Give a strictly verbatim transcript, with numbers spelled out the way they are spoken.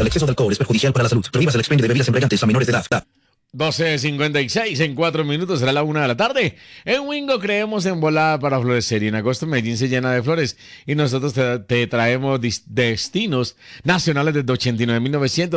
El exceso de alcohol es perjudicial para la salud. Prohíbas el expendio de bebidas embriagantes a menores de edad. Da. doce cincuenta y seis en cuatro minutos, será la una de la tarde. En Wingo creemos en volada para florecer y en agosto Medellín se llena de flores y nosotros te, te traemos destinos nacionales desde ochenta y nueve mil novecientos.